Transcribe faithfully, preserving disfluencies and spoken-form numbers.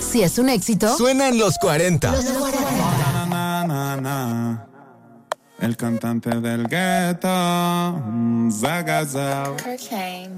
si es un éxito, suena en los cuarenta. Los cuarenta. Na, na, na, na. El cantante del gueto, mm, Zagazao. Cocaine.